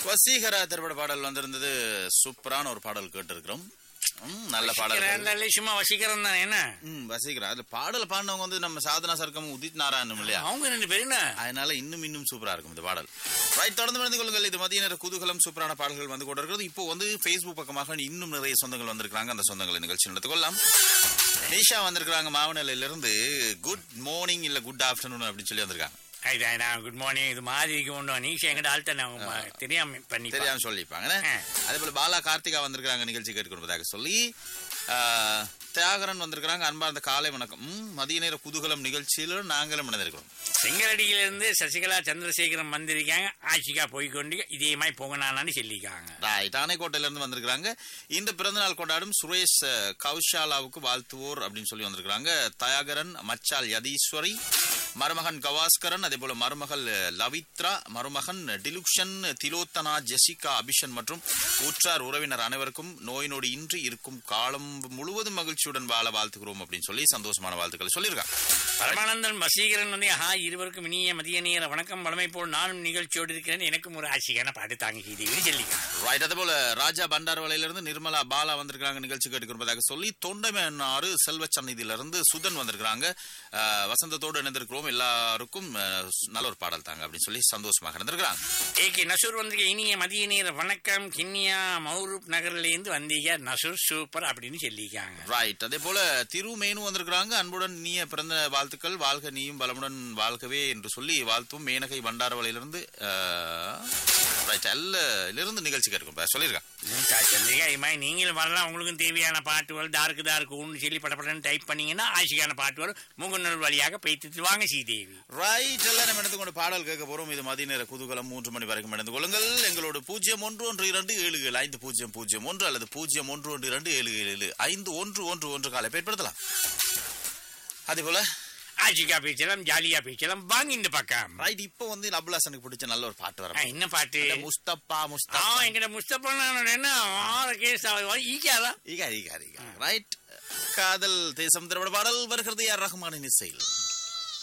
வசீகரா திரைப்பட பாடல் வந்திருந்தது. சூப்பரான ஒரு பாடல் கேட்டிருக்கிறோம். நல்ல பாடல். சும்மா வசீகரம் தான் என்ன வசீகரா. அதுல பாடல் பாடினவங்க வந்து நம்ம சாதனா சர்க்கம், உதித் நாராயணம் இல்லையா, அவங்க 2 பேரும். அதனால இன்னும் சூப்பரா இருக்கும் இந்த பாடல். ரைட், தொடர்ந்து வந்து கொள்ளுங்கள். இது மதிய நேர குதூகலம். சூப்பரான பாடல்கள் வந்து கொண்டு இருக்கிறது. இப்போ வந்து Facebook பக்கமாக இன்னும் நிறைய சொந்தங்கள் வந்திருக்காங்க. அந்த சொந்தங்களை நிகழ்ச்சி நடந்து கொள்ளலாம். நிஷா வந்திருக்காங்க மாவனல்ல இருந்து. குட் மார்னிங் இல்ல குட் ஆஃப்டர்நூன் அப்படின்னு சொல்லி வந்திருக்காங்க. Good morning. இது மாதிரி நீஷா எங்கிட்ட ஆள்தான் தெரியாம சொல்லிப்பாங்க. அதே போல பாலா கார்த்திகா வந்திருக்காங்க நிகழ்ச்சி கேட்டுக்கொள்வதாக சொல்லி. தியாகரன் வந்திருக்காங்க. அன்பார்ந்த காலை வணக்கம். மதிய நேர குதூகலம் நிகழ்ச்சியில நாங்களும் நடந்திருக்கிறோம். செங்கலடியிலிருந்து சசிகலா சந்திரசேகரம் வந்திருக்காங்க. ஆட்சிக்கா போய்கொண்டு இதே மாதிரி போகணான்னு சொல்லிருக்காங்க. ரைட், ஆனைக்கோட்டையில இருந்து வந்திருக்காங்க. இந்த பிறந்தநாள் கொண்டாடும் சுரேஷ் கௌஷாலாவுக்கு வாழ்த்துவோர் அப்படின்னு சொல்லி வந்திருக்காங்க. தியாகரன், மச்சால் யதீஸ்வரி, மருமகன் கவாஸ்கரன், அதே போல மருமகள் லவித்ரா, மருமகன் டிலுக்ஷன், திலோத்தனா, ஜெசிகா, அபிஷன் மற்றும் உற்றார் உறவினர் அனைவருக்கும் நோய் நொடி இன்றி இருக்கும் காலம் முழுவதும் மகிழ்ச்சியுடன் வாழ வாழ்த்துக்கிறோம் அப்படின்னு சொல்லி சந்தோஷமான வாழ்த்துக்களை சொல்லியிருக்காங்க. பரமானந்தன் வசீகரன் வந்து இருவருக்கும் இனிய மதிய நேர வணக்கம். வளமை போல் நானும் நிகழ்ச்சியோடு இருக்கிறேன். எனக்கும் ஒரு ஆட்சியான பாட்டு தாங்கி சொல்லியிருக்காங்க. ரைட், அதே போல ராஜா பண்டார்வளையிலிருந்து நிர்மலா பாலா வந்திருக்காங்க நிகழ்ச்சி கேட்டுக்கிறதாக சொல்லி. தொண்டைமன்னாறு செல்வ சந்நிதியிலிருந்து சுதன் வந்திருக்காங்க. வசந்தத்தோடு இணைந்திருக்கிறோம், எல்லாருக்கும் நல்ல ஒரு பாடல் தாங்க அப்படின்னு சொல்லி சந்தோஷமாக இருந்திருக்கிறாங்க. ஏகே நசூர் வந்திருக்க இனிய மதிய நேர வணக்கம். கிண்ணியா மௌரூப் நகர்ல இருந்து வந்தீங்க நசூர் சூப்பர் அப்படின்னு சொல்லியிருக்காங்க. ரைட், அதே போல திருமேனு வந்திருக்கிறாங்க. அன்புடன் நீய பிறந்த வாழ்த்துக்கள், வாழ்க நீயும் பலமுடன் வாழ்கவே என்று சொல்லி வாழ்த்தும். மேனகை பண்டாரவளையிலிருந்து நிகழ்ச்சி கேட்கும் சொல்லியிருக்காங்க. நீங்களும் வரலாம். உங்களுக்கும் தேவையான பாட்டுகள் டார்க்கு சொல்லி படப்படன்னு டைப் பண்ணீங்கன்னா ஆட்சிக்கான பாட்டுகள் முகநூல் வழியாக பேசிட்டு வாங்க ஸ்ரீதேவி. ரைட், எல்லாம் நம்ம எடுத்து கொண்டு பாடல் கேட்க போறோம். இது மதிய நேர குதூகலம். 3 மணி வரைக்கும் எடுத்து கொள்ளுங்கள். எங்களோட 0112775501 அல்லது 0112775511 காலை பயன்படுத்தலாம். அதே போல ஆட்சிக்கா பேச்சலாம், ஜாலியா பேச்சலாம். வாங்க இந்த பக்கம். ரைட், இப்போ வந்து அபுல்லாசனுக்கு பிடிச்ச நல்ல ஒரு பாட்டு வர. என்ன பாட்டு? முஸ்தபா. எங்கிட்ட முஸ்தபா என்ன கேஸ் ஈகாதா? ரைட், காதல் தேசம் திரைப்பட பாடல் வருகிறது. யார் ரஹ்மானின் இசையில்.